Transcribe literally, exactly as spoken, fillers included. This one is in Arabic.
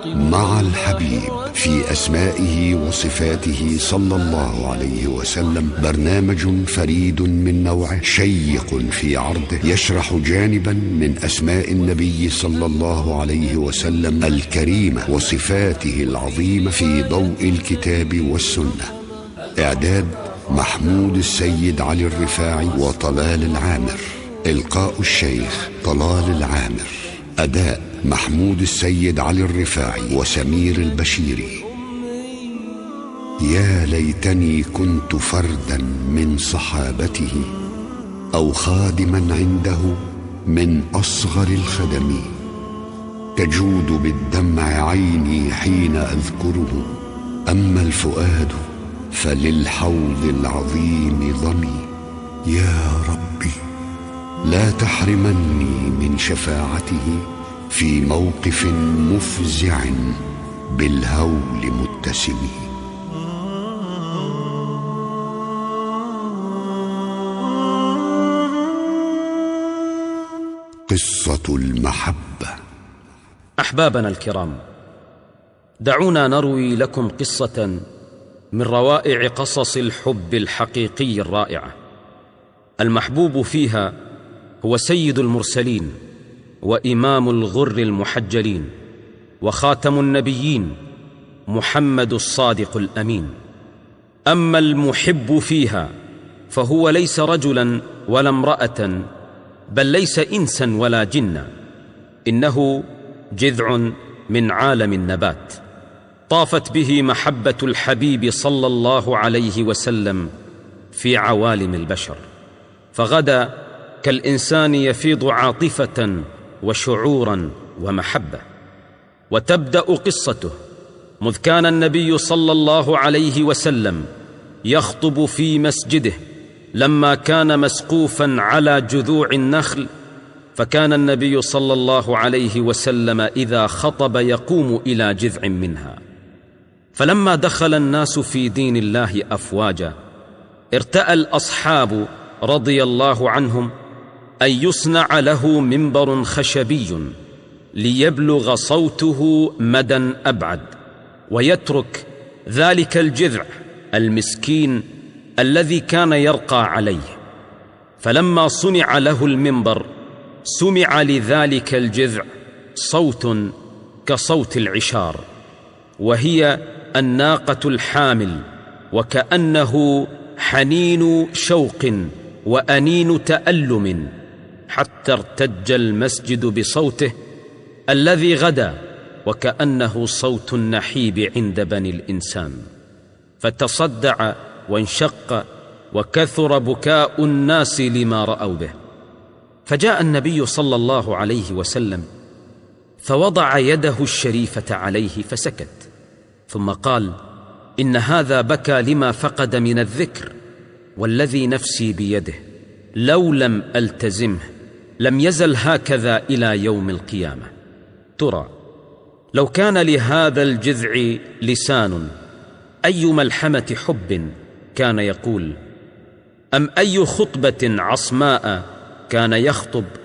مع الحبيب في أسمائه وصفاته صلى الله عليه وسلم، برنامج فريد من نوعه، شيق في عرضه، يشرح جانبا من أسماء النبي صلى الله عليه وسلم الكريمة وصفاته العظيمة في ضوء الكتاب والسنة. إعداد محمود السيد علي الرفاعي وطلال العامر. إلقاء الشيخ طلال العامر. أداء محمود السيد علي الرفاعي وسمير البشيري. يا ليتني كنت فردا من صحابته، أو خادما عنده من أصغر الخدم، تجود بالدمع عيني حين أذكره، أما الفؤاد فللحوض العظيم ضمي. يا ربي لا تحرمني من شفاعته في موقف مفزع بالهول متسم. قصة المحبة. أحبابنا الكرام، دعونا نروي لكم قصة من روائع قصص الحب الحقيقي الرائعة. المحبوب فيها هو سيد المرسلين وإمام الغر المحجلين وخاتم النبيين محمد الصادق الأمين. أما المحب فيها فهو ليس رجلا ولا امرأة، بل ليس إنسا ولا جنا، إنه جذع من عالم النبات، طافت به محبة الحبيب صلى الله عليه وسلم في عوالم البشر، فغدا كالإنسان يفيض عاطفة وشعورا ومحبة. وتبدأ قصته مذ كان النبي صلى الله عليه وسلم يخطب في مسجده لما كان مسقوفا على جذوع النخل، فكان النبي صلى الله عليه وسلم إذا خطب يقوم إلى جذع منها. فلما دخل الناس في دين الله أفواجا، ارتأى الأصحاب رضي الله عنهم أن يصنع له منبر خشبي ليبلغ صوته مدى أبعد، ويترك ذلك الجذع المسكين الذي كان يرقى عليه. فلما صنع له المنبر سمع لذلك الجذع صوت كصوت العشار، وهي الناقة الحامل، وكأنه حنين شوق وأنين تألم، حتى ارتج المسجد بصوته الذي غدا وكأنه صوت النحيب عند بني الإنسان. فتصدع وانشق، وكثر بكاء الناس لما رأوا به. فجاء النبي صلى الله عليه وسلم فوضع يده الشريفة عليه فسكت، ثم قال: إن هذا بكى لما فقد من الذكر، والذي نفسي بيده لو لم ألتزمه لم يزل هكذا إلى يوم القيامة. ترى لو كان لهذا الجذع لسان أي ملحمة حب كان يقول، أم أي خطبة عصماء كان يخطب